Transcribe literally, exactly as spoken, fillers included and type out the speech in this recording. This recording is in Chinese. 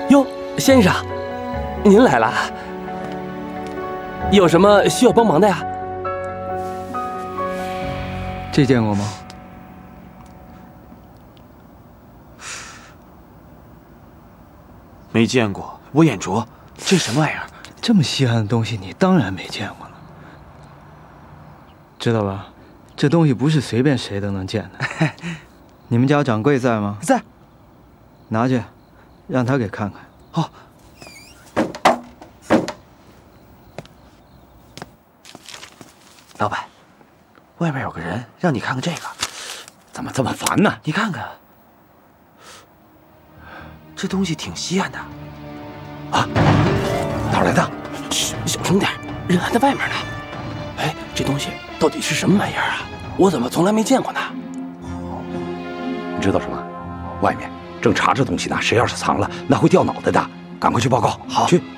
哟，先生，您来了，有什么需要帮忙的呀？ 这见过吗？ 没见过，我眼拙。这什么玩意儿？ 这么稀罕的东西，你当然没见过了，知道吧？这东西不是随便谁都能见的。你们家掌柜在吗？ 在。 拿去，让他给看看。 好。老板，外面有个人让你看看这个。 怎么这么烦呢？ 你看看，这东西挺稀罕的。 啊，哪儿来的？ 嘘，小声点，人还在外面呢。哎，这东西到底是什么玩意儿啊？我怎么从来没见过呢？ 你知道什么？外面正查着东西呢，谁要是藏了，那会掉脑袋的。赶快去报告。 好， 去。